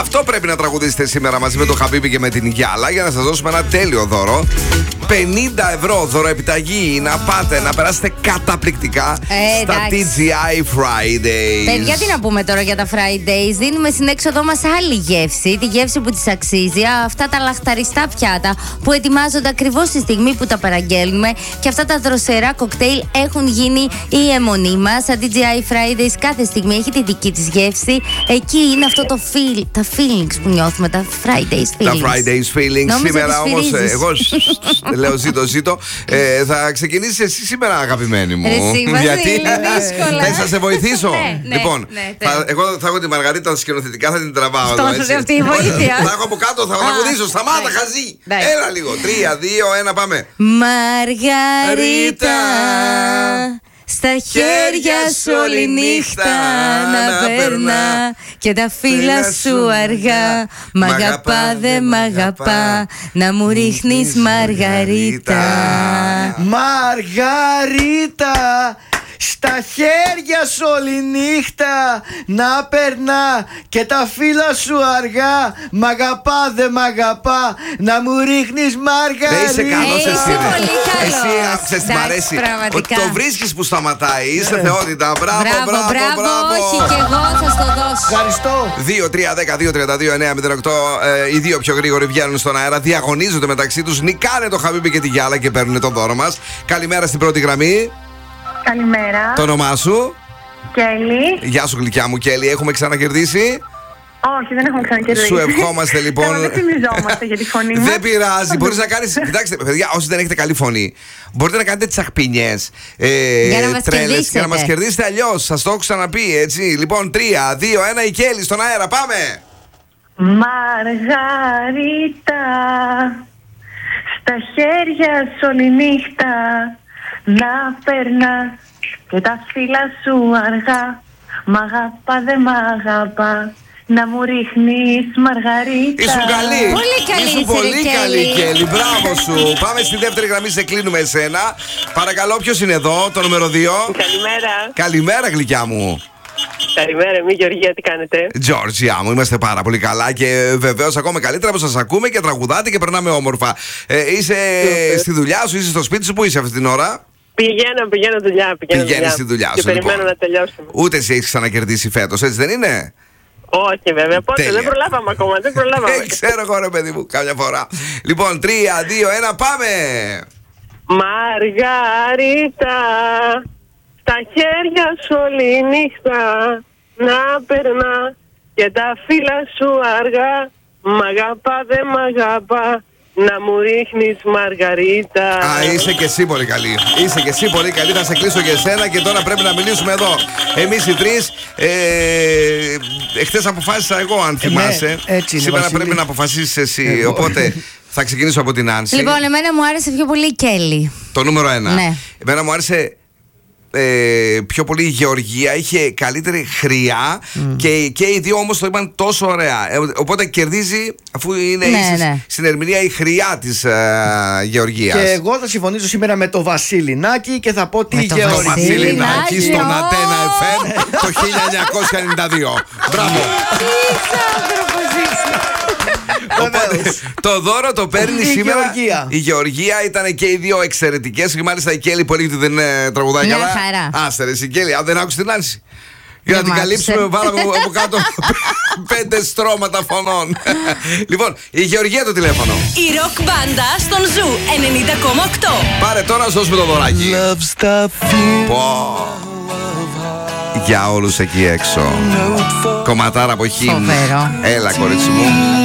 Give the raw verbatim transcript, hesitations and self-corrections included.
Αυτό πρέπει να τραγουδήσετε σήμερα μαζί με τον Χαμπίμπι και με την Γιάλα για να σας δώσουμε ένα τέλειο δώρο. πενήντα ευρώ δωροεπιταγή. Να πάτε να περάσετε καταπληκτικά ε, στα τι τζι άι Fridays. Παιδιά, τι να πούμε τώρα για τα Fridays. Δίνουμε στην έξοδό μας άλλη γεύση. Τη γεύση που της αξίζει. Αυτά τα λαχταριστά πιάτα που ετοιμάζονται ακριβώς τη στιγμή που τα παραγγέλνουμε. Και αυτά τα δροσερά κοκτέιλ έχουν γίνει η αιμονή μας. Τα τι τζι άι Fridays κάθε στιγμή έχει τη δική της γεύση. Εκεί είναι αυτό το feel, τα feelings που νιώθουμε. Τα Fridays feelings. Τα Fridays feelings. Νόμιζα σήμερα όμως εγώ λέω ζήτω ζήτω. Ε, θα ξεκινήσεις εσύ σήμερα, αγαπημένη μου. Εσύ, γιατί δύσκολα. θα σε βοηθήσω. Ναι, λοιπόν, ναι, θα, εγώ θα έχω τη Μαργαρίτα σκηνοθετικά, θα την τραβάω. Στόχασε αυτή η βοήθεια. Θα έχω από κάτω, θα τραγουδήσω. Σταμάτα, χαζί. Έλα λίγο. Τρία, δύο, ένα, πάμε. Μαργαρίτα, στα χέρια σου όλη νύχτα να περνά και τα φύλλα σου αργά. Μ' αγαπά, δε μ' αγαπά, να μου ρίχνεις μαργαρίτα. Μαργαρίτα, στα χέρια σου όλη νύχτα να περνά και τα φύλλα σου αργά. Μ' αγαπά, δε μ' αγαπά, να μου ρίχνεις μαργαρίτα. Δεν είσαι καλός εσύ, είσαι πολύ καλός. Εσύ, ξέρεις τι μ' αρέσει, ότι το βρίσκεις που σταματάει. Είσαι θεότητα. Μπράβο, μπράβο, μπράβο, μπράβο. όχι και εγώ θα στο δώσω. Ευχαριστώ. δύο τρία δέκα δύο τριάντα δύο εννιά μηδέν οκτώ. Οι δύο πιο γρήγοροι βγαίνουν στον αέρα, διαγωνίζονται μεταξύ τους, νικάνε το Χαμπίμπι και τη Γιάλα και παίρνουν το δώρο μας. Καλημέρα στην πρώτη γραμμή. Καλημέρα. Το όνομά σου? Κέλλη. Γεια σου, γλυκιά μου, Κέλλη. Έχουμε ξανακερδίσει? Όχι, δεν έχουμε ξανακερδίσει. Σου ευχόμαστε λοιπόν. Τώρα δεν θυμιζόμαστε για τη φωνή μας. Δεν πειράζει. Μπορείς να κάνεις. Κοιτάξτε, παιδιά, όσοι δεν έχετε καλή φωνή, μπορείτε να κάνετε τσαχπινιές. Ε, για να μας τρέλες, κερδίσετε. για να μας κερδίσετε αλλιώς. Σας το έχω ξαναπεί, έτσι. Λοιπόν, τρία, δύο, ένα, η Κέλλη στον αέρα. Πάμε. Μαργαρίτα, στα χέρια σου όλη νύχτα να περνά και τα φύλλα σου αργά. Μ' αγαπά, δε μ' αγαπά, να μου ρίχνεις μαργαρίτα. Ήσουν καλή. Πολύ καλή Ήσουν είσαι, πολύ ρε, καλή, Κέλλη. Κέλλη. Μπράβο σου. Πάμε στη δεύτερη γραμμή, σε κλείνουμε εσένα. Παρακαλώ, ποιος είναι εδώ, το νούμερο δύο? Καλημέρα. Καλημέρα, γλυκιά μου. Καλημέρα, εμείς Γεωργία, τι κάνετε? Τζόρτζια μου, είμαστε πάρα πολύ καλά και βεβαίως ακόμα καλύτερα που σας ακούμε και τραγουδάτε και περνάμε όμορφα. Ε, είσαι Super. στη δουλειά σου, είσαι στο σπίτι σου, πού είσαι αυτή την ώρα? Πηγαίνω, πηγαίνω δουλειά. Πηγαίνω Πηγαίνεις δουλειά. στη δουλειά και σου, περιμένω λοιπόν. να τελειώσουμε. Ούτε εσύ έχεις ξανακερδίσει φέτος, έτσι δεν είναι? Όχι, βέβαια. Πότε Τέλεια. δεν προλάβαμε ακόμα. Δεν προλάβαμε. Ε, ξέρω εγώ, ρε παιδί μου, κάμια φορά. Λοιπόν, τρία, δύο, ένα, πάμε! Μαργαρίτα, στα χέρια σου όλη νύχτα να περνά και τα φύλλα σου αργά. Μ' αγαπά, δε μ' αγαπά, να μου ρίχνεις μαργαρίτα. Α, είσαι και εσύ πολύ καλή. Είσαι και εσύ πολύ καλή. Θα σε κλείσω για εσένα και τώρα πρέπει να μιλήσουμε εδώ. Εμείς οι τρεις. Ε, εχθές αποφάσισα εγώ, αν θυμάσαι. ναι, έτσι είναι, Σήμερα Βασίλη. πρέπει να αποφασίσεις εσύ. Εγώ. Οπότε θα ξεκινήσω από την Άνση. Λοιπόν, εμένα μου άρεσε πιο πολύ η Κέλλη. Το νούμερο ένα. Ναι. Εμένα μου άρεσε ε, πιο πολύ η Γεωργία. Είχε καλύτερη χρειά mm. και, και οι δύο όμως το είπαν τόσο ωραία. Ε, οπότε κερδίζει αφού είναι Ναι, ίσης ναι. στην ερμηνεία η χρειά της ε, Γεωργίας. Και εγώ θα συμφωνήσω σήμερα με το Βασίλινάκι και θα πω τη Με το Το Γεωργία. Βασιλινάκι Βασιλινάκι, στον ω! Αντένα εφ εμ το χίλια εννιακόσια ενενήντα δύο. Μπράβο. Οπότε, το δώρο το παίρνει Η σήμερα Γεωργία. η Γεωργία. Ήταν και οι δύο εξαιρετικές. Και μάλιστα η Κέλλη που έλεγε ότι δεν ε, τραγουδάει Μια καλά. χαρά. Άστε ρε, η Κέλλη, αν δεν άκουσε την Άνση. Για να Δεν την μ' άκουσε. καλύψουμε, βάλαμε από κάτω πέντε στρώματα φωνών. Λοιπόν, η Γεωργία το τηλέφωνο. Η ροκ μπάντα στον Ζου ενενήντα κόμμα οκτώ. Πάρε τώρα να σου δώσουμε το δωράκι. Love stuff Πω. Για όλους εκεί έξω. Κομματάρα από χειμ. Φοβερό. Έλα, κορίτσι μου.